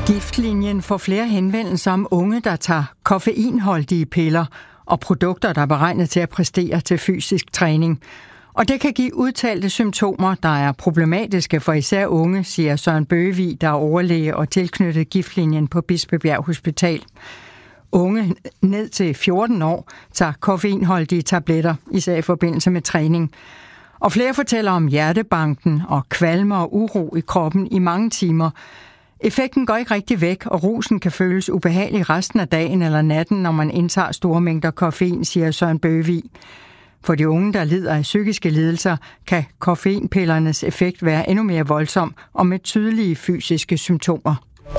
Giftlinjen får flere henvendelser om unge, der tager koffeinholdige piller og produkter, der er beregnet til at præstere til fysisk træning. Og det kan give udtalte symptomer, der er problematiske for især unge, siger Søren Bøgevig, der er overlæge og tilknyttet Giftlinjen på Bispebjerg Hospital. Unge ned til 14 år tager koffeinholdige tabletter, især i forbindelse med træning. Og flere fortæller om hjertebanken og kvalme og uro i kroppen i mange timer. Effekten går ikke rigtig væk, og rusen kan føles ubehagelig resten af dagen eller natten, når man indtager store mængder koffein, siger Søren Bøgevig. For de unge, der lider af psykiske lidelser, kan koffeinpillernes effekt være endnu mere voldsom og med tydelige fysiske symptomer.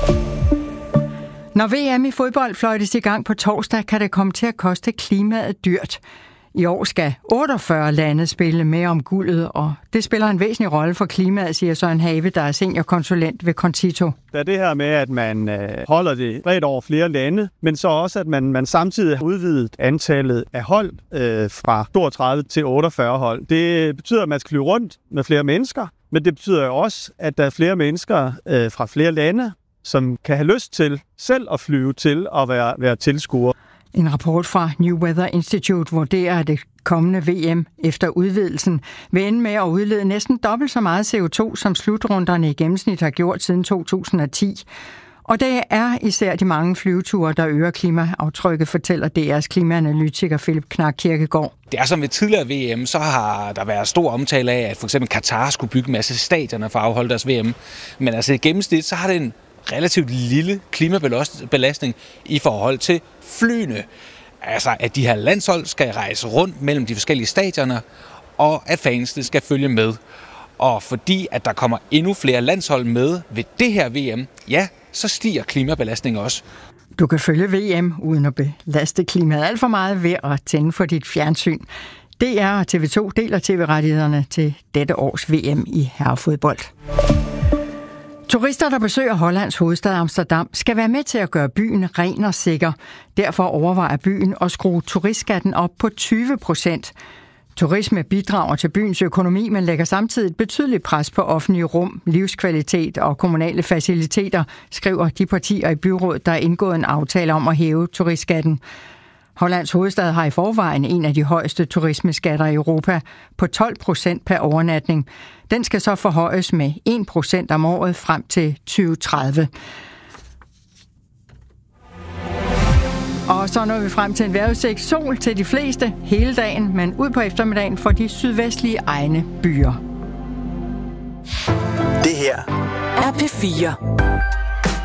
Når VM i fodbold fløjtes i gang på torsdag, kan det komme til at koste klimaet dyrt. I år skal 48 lande spille med om guldet, og det spiller en væsentlig rolle for klimaet, siger Søren Have, der er seniorkonsulent ved Concito. Der er det her med, at man holder det bredt over flere lande, men så også, at man samtidig har udvidet antallet af hold fra 32 til 48 hold. Det betyder, at man skal flyve rundt med flere mennesker, men det betyder jo også, at der er flere mennesker fra flere lande, som kan have lyst til selv at flyve til og være tilskuere. En rapport fra New Weather Institute vurderer, at det kommende VM efter udvidelsen vil ende med at udlede næsten dobbelt så meget CO2, som slutrunderne i gennemsnit har gjort siden 2010. Og det er især de mange flyveture, der øger klimaaftrykket, fortæller DR's klimaanalytiker Philip Knark Kirkegaard. Det er som ved tidligere VM, så har der været stor omtale af, at for eksempel Katar skulle bygge en masse stadioner for at afholde deres VM. Men altså i gennemsnit, så har det en relativt lille klimabelastning i forhold til flyene. Altså, at de her landshold skal rejse rundt mellem de forskellige stadioner, og at fansene skal følge med. Og fordi at der kommer endnu flere landshold med ved det her VM, ja, så stiger klimabelastningen også. Du kan følge VM uden at belaste klimaet alt for meget ved at tænde for dit fjernsyn. DR og TV2 deler tv-rettighederne til dette års VM i herrefodbold. Turister, der besøger Hollands hovedstad Amsterdam, skal være med til at gøre byen ren og sikker. Derfor overvejer byen at skrue turistskatten op på 20%. Turisme bidrager til byens økonomi, men lægger samtidig et betydeligt pres på offentlige rum, livskvalitet og kommunale faciliteter, skriver de partier i byrådet, der har indgået en aftale om at hæve turistskatten. Hollands hovedstad har i forvejen en af de højeste turismeskatter i Europa på 12% per overnatning. Den skal så forhøjes med 1% om året frem til 2030. Og så når vi frem til en vejrudsigt. Sol til de fleste hele dagen, men ud på eftermiddagen for de sydvestlige egne byer. Det her er P4.